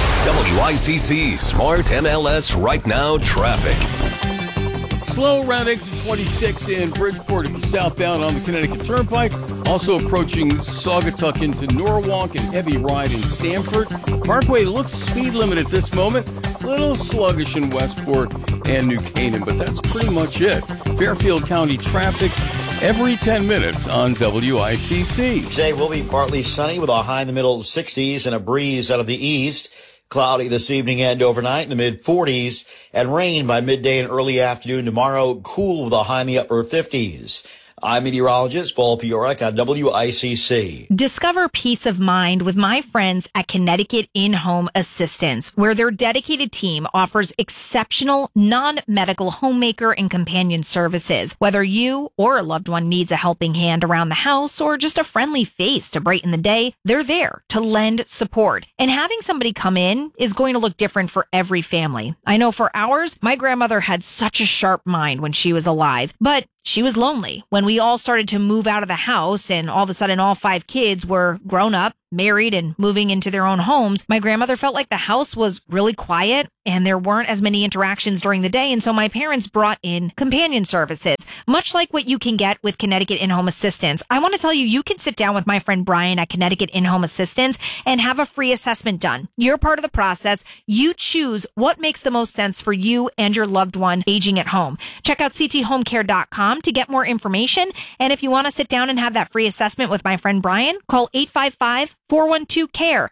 S2: WICC Smart MLS Right Now Traffic.
S3: Slow around exit 26 in Bridgeport if you're southbound on the Connecticut Turnpike. Also approaching Saugatuck into Norwalk and heavy ride in Stamford. Parkway looks speed limit at this moment. A little sluggish in Westport and New Canaan, but that's pretty much it. Fairfield County traffic every 10 minutes on WICC.
S4: Today will be partly sunny with a high in the middle 60s and a breeze out of the east. Cloudy this evening and overnight in the mid-40s, and rain by midday and early afternoon tomorrow. Cool with a high in the upper 50s. I'm meteorologist Paul Piorek on WICC.
S1: Discover peace of mind with my friends at Connecticut In-Home Assistance, where their dedicated team offers exceptional non-medical homemaker and companion services. Whether you or a loved one needs a helping hand around the house or just a friendly face to brighten the day, they're there to lend support. And having somebody come in is going to look different for every family. I know for ours, my grandmother had such a sharp mind when she was alive, but she was lonely when we all started to move out of the house, and all of a sudden all 5 kids were grown up, married, and moving into their own homes. My grandmother felt like the house was really quiet and there weren't as many interactions during the day. And so my parents brought in companion services, much like what you can get with Connecticut In-Home Assistance. I want to tell you, you can sit down with my friend Brian at Connecticut In-Home Assistance and have a free assessment done. You're part of the process. You choose what makes the most sense for you and your loved one aging at home. Check out cthomecare.com to get more information. And if you want to sit down and have that free assessment with my friend Brian, call 855-412-CARE.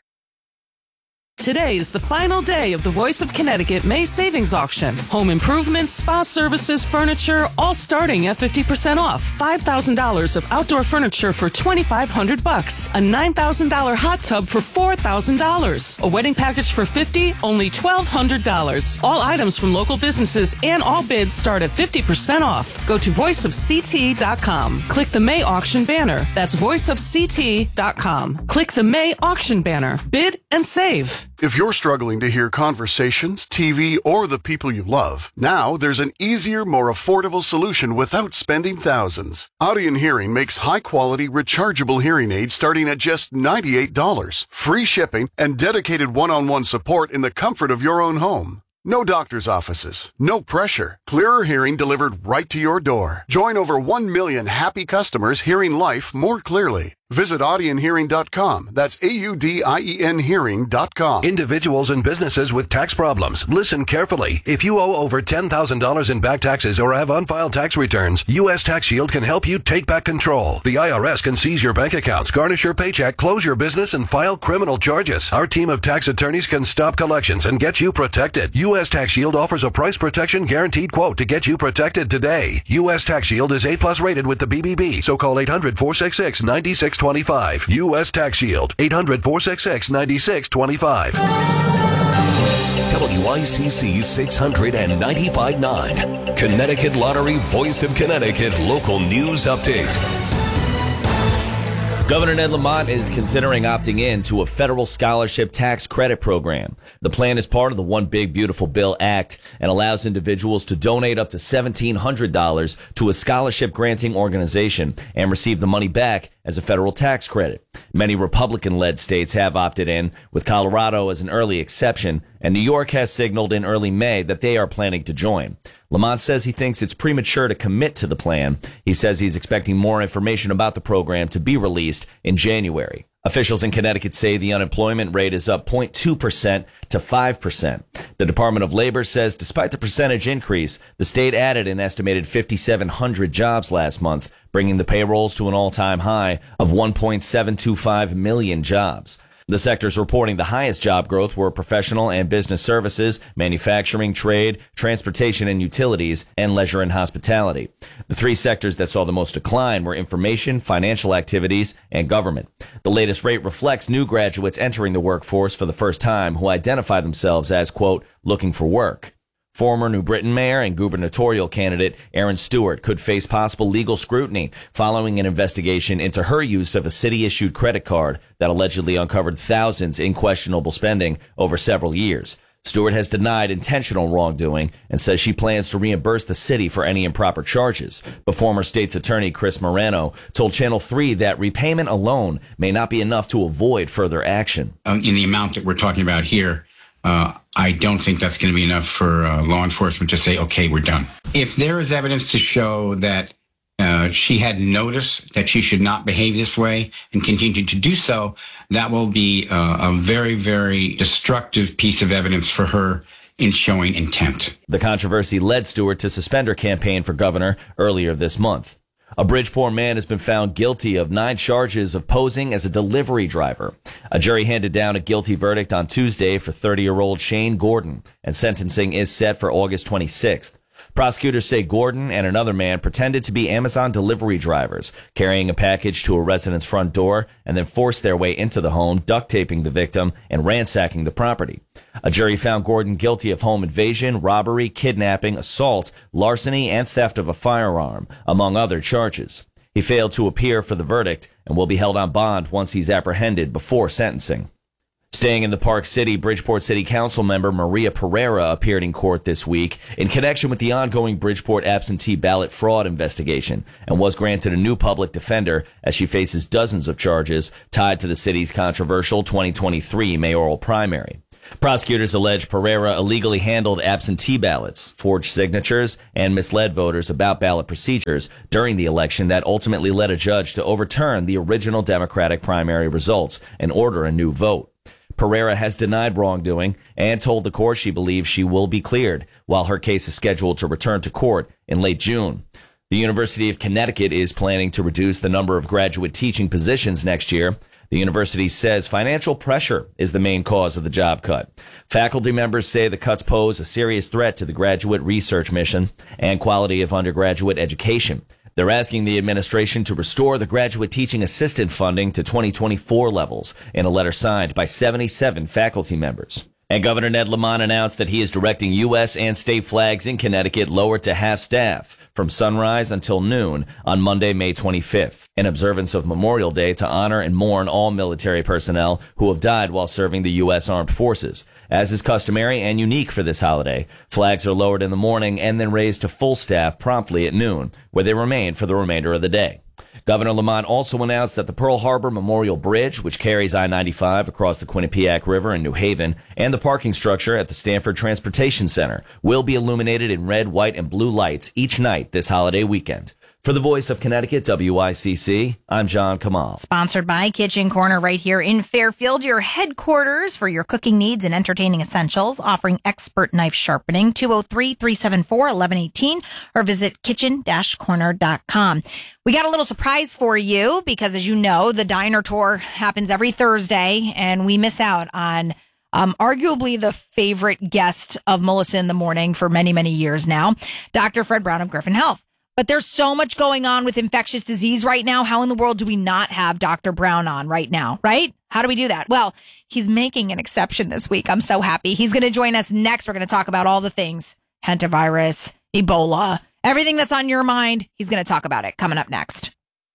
S10: Today is the final day of the Voice of Connecticut May Savings Auction. Home improvements, spa services, furniture, all starting at 50% off. $5,000 of outdoor furniture for $2,500. A $9,000 hot tub for $4,000. A wedding package for $50, only $1,200. All items from local businesses and all bids start at 50% off. Go to voiceofct.com. Click the May auction banner. That's voiceofct.com. Click the May auction banner. Bid and save.
S11: If you're struggling to hear conversations, TV, or the people you love, now there's an easier, more affordable solution without spending thousands. Audion Hearing makes high-quality, rechargeable hearing aids starting at just $98, free shipping, and dedicated one-on-one support in the comfort of your own home. No doctor's offices, no pressure. Clearer hearing delivered right to your door. Join over 1 million happy customers hearing life more clearly. Visit audionhearing.com. That's AUDIEN hearing.com.
S12: Individuals and businesses with tax problems, listen carefully. If you owe over $10,000 in back taxes or have unfiled tax returns, U.S. Tax Shield can help you take back control. The IRS can seize your bank accounts, garnish your paycheck, close your business, and file criminal charges. Our team of tax attorneys can stop collections and get you protected. U.S. Tax Shield offers a price protection guaranteed quote to get you protected today. U.S. Tax Shield is A+ rated with the BBB, so call 800-466-9625. U.S. Tax Shield, 800-466-9625.
S2: WICC 695.9, Connecticut Lottery Voice of Connecticut Local News Update.
S23: Governor Ned Lamont is considering opting in to a federal scholarship tax credit program. The plan is part of the One Big Beautiful Bill Act and allows individuals to donate up to $1,700 to a scholarship granting organization and receive the money back as a federal tax credit. Many Republican-led states have opted in, with Colorado as an early exception, and New York has signaled in early May that they are planning to join. Lamont says he thinks it's premature to commit to the plan. He says he's expecting more information about the program to be released in January. Officials in Connecticut say the unemployment rate is up 0.2% to 5%. The Department of Labor says despite the percentage increase, the state added an estimated 5,700 jobs last month, bringing the payrolls to an all-time high of 1.725 million jobs. The sectors reporting the highest job growth were professional and business services, manufacturing, trade, transportation and utilities, and leisure and hospitality. The three sectors that saw the most decline were information, financial activities, and government. The latest rate reflects new graduates entering the workforce for the first time who identify themselves as, quote, looking for work. Former New Britain mayor and gubernatorial candidate Erin Stewart could face possible legal scrutiny following an investigation into her use of a city-issued credit card that allegedly uncovered thousands in questionable spending over several years. Stewart has denied intentional wrongdoing and says she plans to reimburse the city for any improper charges. But former state's attorney Chris Morano told Channel 3 that repayment alone may not be enough to avoid further action.
S13: In the amount that we're talking about here, I don't think that's going to be enough for law enforcement to say, okay, we're done. If there is evidence to show that she had notice that she should not behave this way and continue to do so, that will be a very, very destructive piece of evidence for her in showing intent.
S23: The controversy led Stewart to suspend her campaign for governor earlier this month. A Bridgeport man has been found guilty of 9 charges of posing as a delivery driver. A jury handed down a guilty verdict on Tuesday for 30-year-old Shane Gordon, and sentencing is set for August 26th. Prosecutors say Gordon and another man pretended to be Amazon delivery drivers, carrying a package to a resident's front door and then forced their way into the home, duct taping the victim and ransacking the property. A jury found Gordon guilty of home invasion, robbery, kidnapping, assault, larceny, and theft of a firearm, among other charges. He failed to appear for the verdict and will be held on bond once he's apprehended before sentencing. Staying in the Park City, Bridgeport City Council member Maria Pereira appeared in court this week in connection with the ongoing Bridgeport absentee ballot fraud investigation and was granted a new public defender as she faces dozens of charges tied to the city's controversial 2023 mayoral primary. Prosecutors allege Pereira illegally handled absentee ballots, forged signatures, and misled voters about ballot procedures during the election that ultimately led a judge to overturn the original Democratic primary results and order a new vote. Pereira has denied wrongdoing and told the court she believes she will be cleared, while her case is scheduled to return to court in late June. The University of Connecticut is planning to reduce the number of graduate teaching positions next year. The university says financial pressure is the main cause of the job cut. Faculty members say the cuts pose a serious threat to the graduate research mission and quality of undergraduate education. They're asking the administration to restore the graduate teaching assistant funding to 2024 levels in a letter signed by 77 faculty members. And Governor Ned Lamont announced that he is directing U.S. and state flags in Connecticut lowered to half staff from sunrise until noon on Monday, May 25th, in observance of Memorial Day to honor and mourn all military personnel who have died while serving the U.S. Armed Forces. As is customary and unique for this holiday, flags are lowered in the morning and then raised to full staff promptly at noon, where they remain for the remainder of the day. Governor Lamont also announced that the Pearl Harbor Memorial Bridge, which carries I-95 across the Quinnipiac River in New Haven, and the parking structure at the Stanford Transportation Center will be illuminated in red, white, and blue lights each night this holiday weekend. For the Voice of Connecticut, WICC, I'm John Kamal.
S1: Sponsored by Kitchen Corner right here in Fairfield, your headquarters for your cooking needs and entertaining essentials, offering expert knife sharpening, 203-374-1118, or visit kitchen-corner.com. We got a little surprise for you because, as you know, the Diner Tour happens every Thursday, and we miss out on arguably the favorite guest of Melissa in the Morning for many, many years now, Dr. Fred Brown of Griffin Health. But there's so much going on with infectious disease right now. How in the world do we not have Dr. Brown on right now, right? How do we do that? Well, he's making an exception this week. I'm so happy. He's going to join us next. We're going to talk about all the things, hantavirus, Ebola, everything that's on your mind. He's going to talk about it coming up next.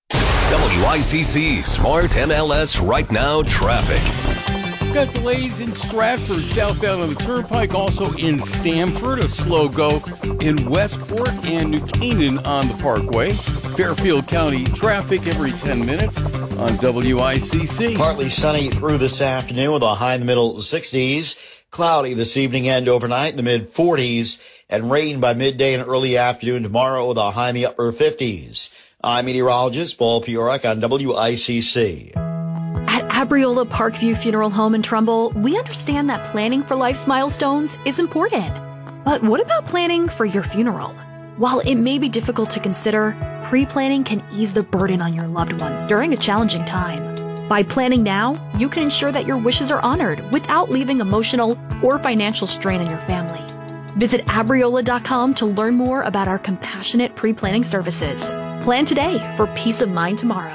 S2: WICC Smart MLS Right Now Traffic.
S3: Got delays in Stratford, southbound on the Turnpike, also in Stamford, a slow go in Westport and New Canaan on the Parkway. Fairfield County traffic every 10 minutes on WICC.
S4: Partly sunny through this afternoon with a high in the middle 60s. Cloudy this evening and overnight in the mid 40s, and rain by midday and early afternoon tomorrow with a high in the upper 50s. I'm meteorologist Paul Piorek on WICC.
S15: At Abriola Parkview Funeral Home in Trumbull, we understand that planning for life's milestones is important. But what about planning for your funeral? While it may be difficult to consider, pre-planning can ease the burden on your loved ones during a challenging time. By planning now, you can ensure that your wishes are honored without leaving emotional or financial strain on your family. Visit Abriola.com to learn more about our compassionate pre-planning services. Plan today for peace of mind tomorrow.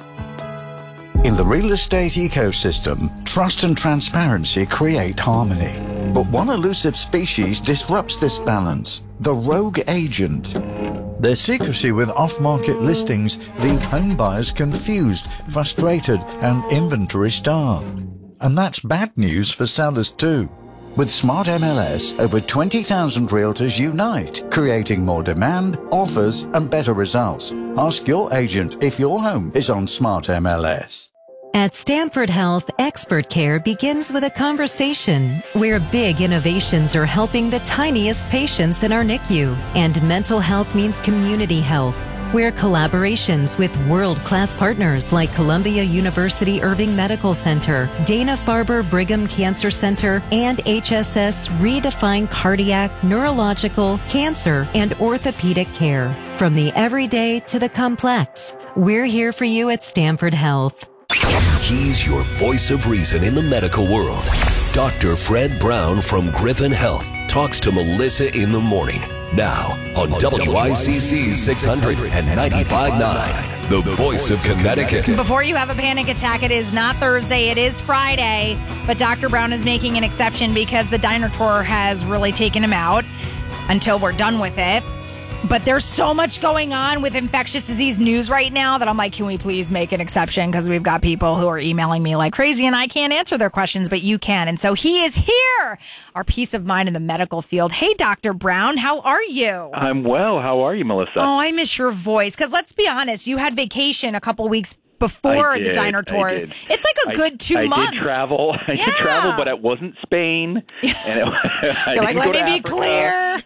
S16: In the real estate ecosystem, trust and transparency create harmony. But one elusive species disrupts this balance: the rogue agent. Their secrecy with off-market listings leave home buyers confused, frustrated, and inventory-starved. And that's bad news for sellers too. With Smart MLS, over 20,000 realtors unite, creating more demand, offers, and better results. Ask your agent if your home is on Smart MLS.
S17: At Stanford Health, expert care begins with a conversation where big innovations are helping the tiniest patients in our NICU, and mental health means community health, where collaborations with world-class partners like Columbia University Irving Medical Center, Dana-Farber Brigham Cancer Center, and HSS redefine cardiac, neurological, cancer, and orthopedic care. From the everyday to the complex, we're here for you at Stanford Health.
S2: He's your voice of reason in the medical world. Dr. Fred Brown from Griffin Health talks to Melissa in the morning. Now on WICC 600 and 95.9, the voice of Connecticut.
S1: Before you have a panic attack, it is not Thursday, it is Friday. But Dr. Brown is making an exception because the Dynator has really taken him out until we're done with it. But there's so much going on with infectious disease news right now that I'm like, can we please make an exception? Because we've got people who are emailing me like crazy and I can't answer their questions, but you can. And so he is here, our peace of mind in the medical field. Hey, Dr. Brown, how are you?
S18: I'm well. How are you, Melissa?
S1: Oh, I miss your voice. Because let's be honest, you had vacation a couple weeks before the Dynator. It's like a good 2 months.
S18: I did travel. I did travel, but it wasn't Spain. And
S1: You're like, let me be clear.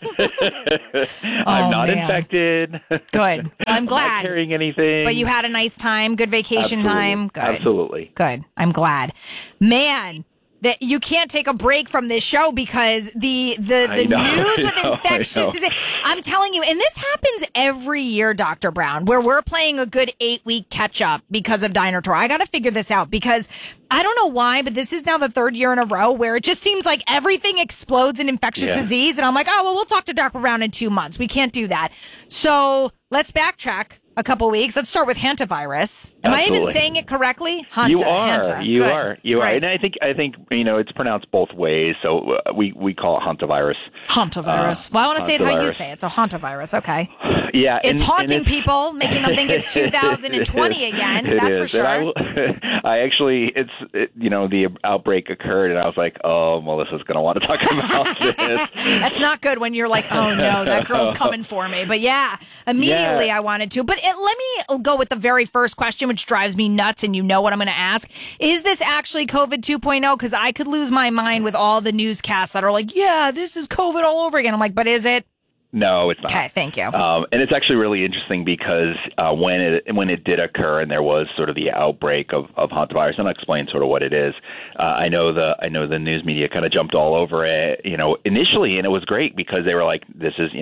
S18: I'm not infected.
S1: Good. I'm glad.
S18: I'm not carrying anything.
S1: But you had a nice time, good vacation time. Good.
S18: Absolutely.
S1: Good. I'm glad. Man, that you can't take a break from this show because the news with infectious disease. I'm telling you, and this happens every year, Dr. Brown, where we're playing a good 8-week catch up because of Dynator. I got to figure this out because I don't know why, but this is now the third year in a row where it just seems like everything explodes in infectious disease. And I'm like, oh, well, we'll talk to Dr. Brown in 2 months. We can't do that. So let's backtrack a couple weeks. Let's start with hantavirus. Am I even saying it correctly?
S18: You are. You are. And I think it's pronounced both ways. So we call it hantavirus.
S1: Hantavirus. Well, I want to say it how you say it. So hantavirus. Okay.
S18: Yeah.
S1: It's haunting people, making them think it's 2020 again. That's for sure.
S18: I actually, the outbreak occurred, and I was like, oh, Melissa's going to want to talk about this.
S1: That's not good when you're like, oh no, that girl's coming for me. But yeah, immediately I wanted to. But let me go with the very first question, which drives me nuts, and you know what I'm going to ask. Is this actually COVID 2.0? Because I could lose my mind with all the newscasts that are like, yeah, this is COVID all over again. I'm like, but is it?
S18: No, it's not.
S1: Okay, thank you.
S18: And it's actually really interesting because when it did occur and there was sort of the outbreak of hantavirus, and I'll explain sort of what it is. I know the news media kind of jumped all over it, initially, and it was great because they were like, this is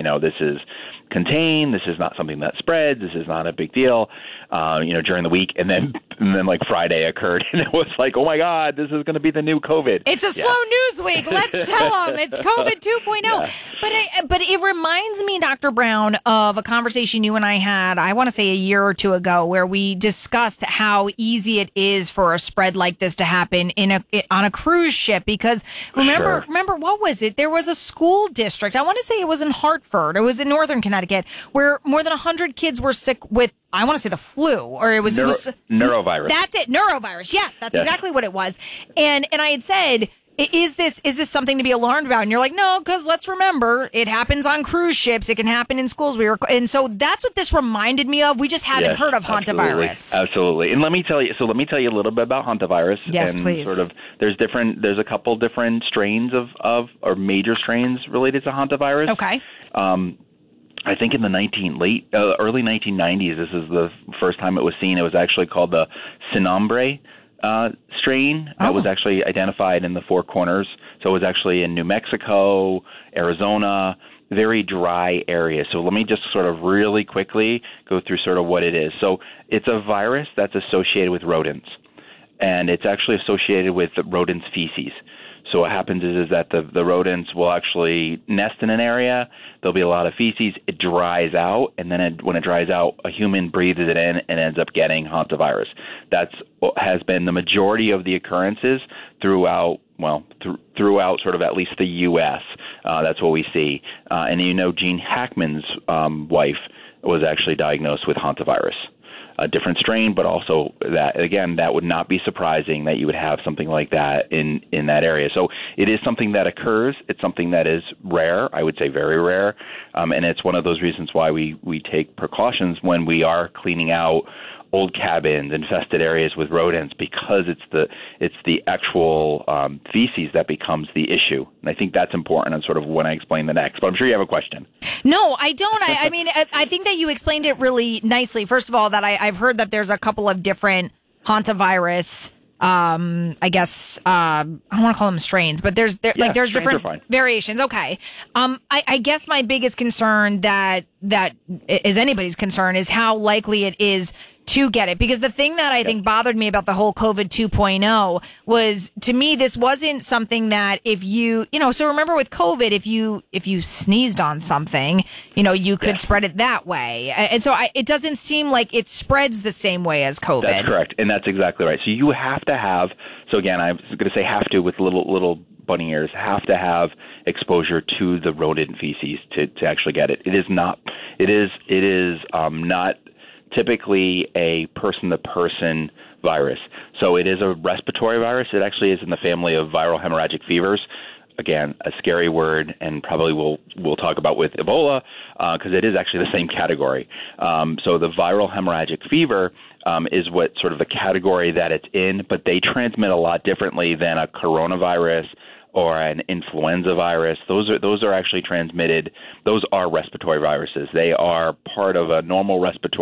S18: contained. This is not something that spreads. This is not a big deal. During the week, and then like Friday occurred, and it was like, oh my God, this is going to be the new COVID.
S1: It's a slow news week. Let's tell them it's COVID 2.0. Yeah. But it reminds me, Dr. Brown, of a conversation you and I had, I want to say a year or two ago, where we discussed how easy it is for a spread like this to happen on a cruise ship. Because remember, what was it? There was a school district. I want to say it was in Hartford. It was in Northern Connecticut, where more than 100 kids were sick with, I want to say, the flu, or it was
S18: neurovirus.
S1: That's it, neurovirus. Yes, that's exactly what it was. And I had said, is this something to be alarmed about? And you're like, no, because let's remember, it happens on cruise ships. It can happen in schools. And so that's what this reminded me of. We just hadn't heard of hantavirus.
S18: Absolutely. And let me tell you a little bit about hantavirus.
S1: Yes,
S18: and
S1: please.
S18: Sort of, there's a couple different strains or major strains related to hantavirus.
S1: Okay.
S18: I think in the early 1990s, this is the first time it was seen. It was actually called the Sinombre strain that was actually identified in the Four Corners. So it was actually in New Mexico, Arizona, very dry areas. So let me just sort of really quickly go through sort of what it is. So it's a virus that's associated with rodents. and it's actually associated with the rodents' feces. So what happens is that the rodents will actually nest in an area. There'll be a lot of feces. It dries out, and then when it dries out, a human breathes it in and ends up getting hantavirus. That's has been the majority of the occurrences throughout sort of at least the U.S. That's what we see. And Gene Hackman's wife was actually diagnosed with hantavirus. A different strain, but also that would not be surprising that you would have something like that in that area. So it is something that occurs. It's something that is rare, I would say very rare, and it's one of those reasons why we take precautions when we are cleaning out old cabins, infested areas with rodents, because it's the actual feces that becomes the issue. And I think that's important and sort of when I explain the next. But I'm sure you have a question.
S1: No, I don't. I mean, I think that you explained it really nicely. First of all, that I've heard that there's a couple of different hantavirus, I guess, I don't want to call them strains, but there's different variations. Okay. I guess my biggest concern that is anybody's concern is how likely it is to get it. Because the thing that I think bothered me about the whole COVID 2.0 was, to me, this wasn't something that if you so remember with COVID, if you sneezed on something, you could spread it that way. And so it doesn't seem like it spreads the same way as COVID.
S18: That's correct. And that's exactly right. So you have to have, so again, I was going to say have to with little bunny ears, have to have exposure to the rodent feces to actually get it. It is not typically a person-to-person virus. So it is a respiratory virus. It actually is in the family of viral hemorrhagic fevers. Again, a scary word, and probably we'll talk about with Ebola because it is actually the same category. So the viral hemorrhagic fever is what sort of the category that it's in, but they transmit a lot differently than a coronavirus or an influenza virus. Those are actually transmitted. Those are respiratory viruses. They are part of a normal respiratory